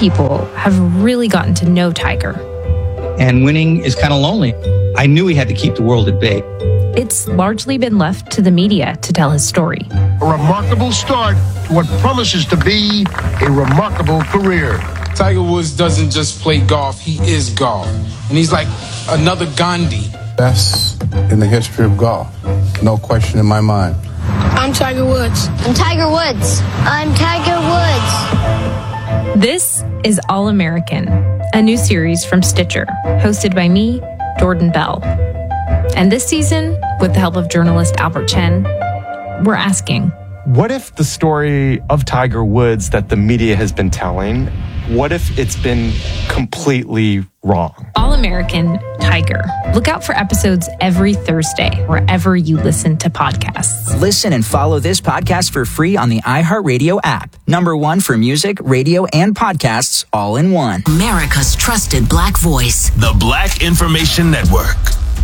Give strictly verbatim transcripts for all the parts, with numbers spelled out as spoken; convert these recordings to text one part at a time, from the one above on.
people have really gotten to know Tiger. And winning is kind of lonely. I knew he had to keep the world at bay. It's largely been left to the media to tell his story. A remarkable start to what promises to be a remarkable career. Tiger Woods doesn't just play golf, he is golf. And he's like another Gandhi. Best in the history of golf. No question in my mind. I'm Tiger Woods. I'm Tiger Woods. I'm Tiger Woods. This is All American, a new series from Stitcher, hosted by me, Jordan Bell. And this season, with the help of journalist Albert Chen, we're asking, what if the story of Tiger Woods that the media has been telling, what if it's been completely wrong? All American Tiger. Look out for episodes every Thursday, wherever you listen to podcasts. Listen and follow this podcast for free on the iHeartRadio app. Number one for music, radio, and podcasts all in one. America's trusted Black voice. The Black Information Network.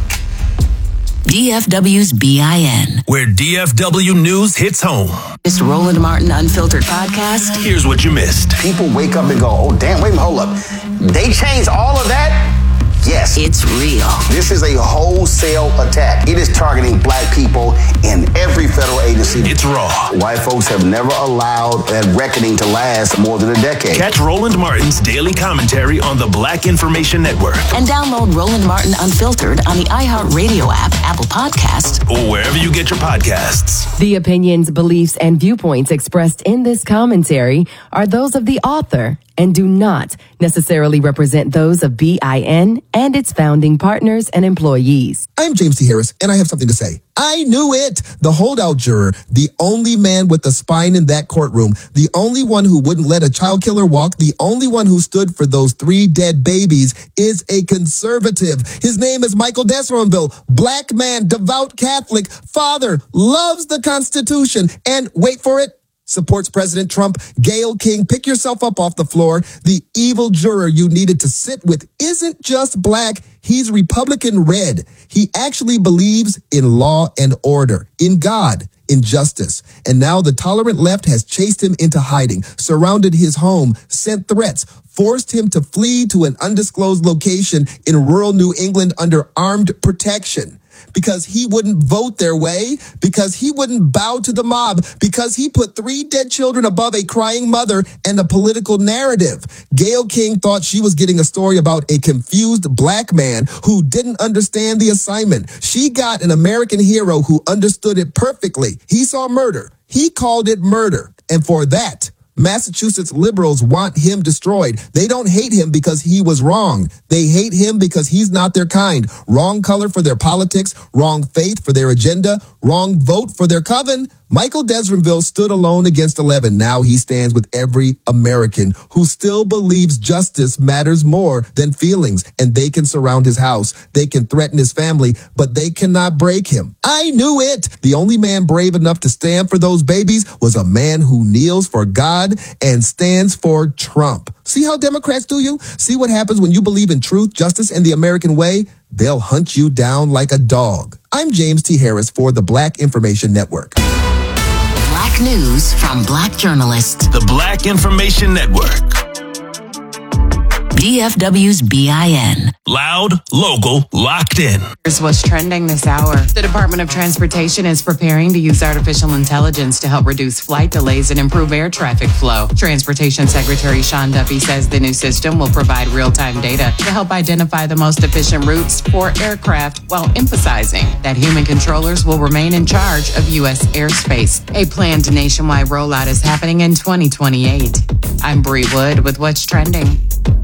D F W's B I N. Where D F W News hits home. This Roland Martin Unfiltered podcast. Here's what you missed. People wake up and go, oh, damn, wait a minute, hold up. They changed all of that? Yes. It's real. This is a wholesale attack. It is targeting black people in every federal agency. It's raw. White folks have never allowed that reckoning to last more than a decade. Catch Roland Martin's daily commentary on the Black Information Network. And download Roland Martin Unfiltered on the iHeartRadio app, Apple Podcasts, or wherever you get your podcasts. The opinions, beliefs, and viewpoints expressed in this commentary are those of the author and do not necessarily represent those of B I N and its founding partners and employees. I'm James T. Harris, and I have something to say. I knew it. The holdout juror, the only man with a spine in that courtroom, the only one who wouldn't let a child killer walk, the only one who stood for those three dead babies is a conservative. His name is Michael Desronville, black man, devout Catholic, father, loves the Constitution, and wait for it, supports President Trump. Gayle King, pick yourself up off the floor. The evil juror you needed to sit with isn't just black. He's Republican red. He actually believes in law and order, in God, in justice. And now the tolerant left has chased him into hiding, surrounded his home, sent threats, forced him to flee to an undisclosed location in rural New England under armed protection. Because he wouldn't vote their way, because he wouldn't bow to the mob, because he put three dead children above a crying mother and a political narrative. Gayle King thought she was getting a story about a confused black man who didn't understand the assignment. She got an American hero who understood it perfectly. He saw murder. He called it murder. And for that, Massachusetts liberals want him destroyed. They don't hate him because he was wrong. They hate him because he's not their kind. Wrong color for their politics, wrong faith for their agenda, wrong vote for their coven. Michael Desronville stood alone against eleven. Now he stands with every American who still believes justice matters more than feelings, and they can surround his house. They can threaten his family, but they cannot break him. I knew it. The only man brave enough to stand for those babies was a man who kneels for God and stands for Trump. See how Democrats do you? See what happens when you believe in truth, justice, and the American way? They'll hunt you down like a dog. I'm James T. Harris for the Black Information Network. Black news from black journalists. The Black Information Network. D F W's B I N. Loud, local, locked in. Here's what's trending this hour. The Department of Transportation is preparing to use artificial intelligence to help reduce flight delays and improve air traffic flow. Transportation Secretary Sean Duffy says the new system will provide real-time data to help identify the most efficient routes for aircraft while emphasizing that human controllers will remain in charge of U S airspace. A planned nationwide rollout is happening in twenty twenty-eight. I'm Bree Wood with What's Trending.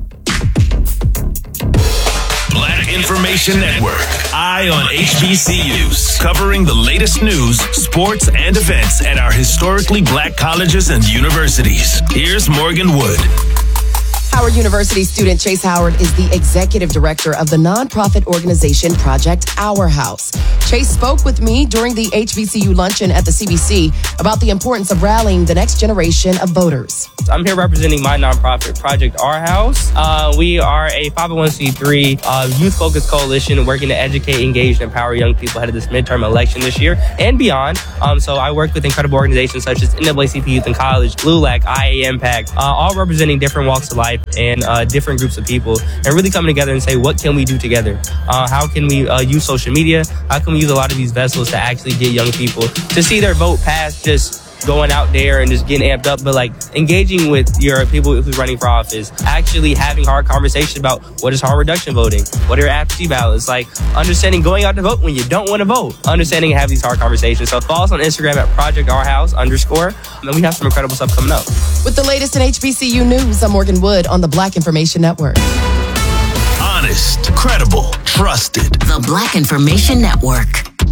Black Information Network. Eye on H B C Us. Covering the latest news, sports, and events at our historically black colleges and universities. Here's Morgan Wood. Our Howard University student Chase Howard is the executive director of the nonprofit organization Project Our House. Chase spoke with me during the H B C U luncheon at the C B C about the importance of rallying the next generation of voters. I'm here representing my nonprofit, Project Our House. Uh, we are a five oh one c three uh, youth-focused coalition working to educate, engage, and empower young people ahead of this midterm election this year and beyond. Um, so I work with incredible organizations such as N double A C P Youth in College, G L U L A C, I A Impact, uh, all representing different walks of life and uh, different groups of people, and really coming together and say, what can we do together? Uh, how can we uh, use social media? How can we use a lot of these vessels to actually get young people to see their vote past just going out there and just getting amped up, but like engaging with your people who's running for office, actually having hard conversations about what is harm reduction voting, what are absentee ballots, like understanding going out to vote when you don't want to vote, understanding and have these hard conversations. So follow us on Instagram at Project Our House underscore, and we have some incredible stuff coming up. With the latest in H B C U news, I'm Morgan Wood on the Black Information Network. Honest, credible, trusted. The Black Information Network.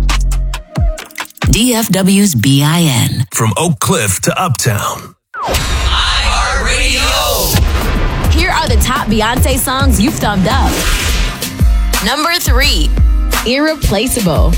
D F W's B I N. From Oak Cliff to Uptown. iHeartRadio. Here are the top Beyonce songs you've thumbed up. Number three, Irreplaceable.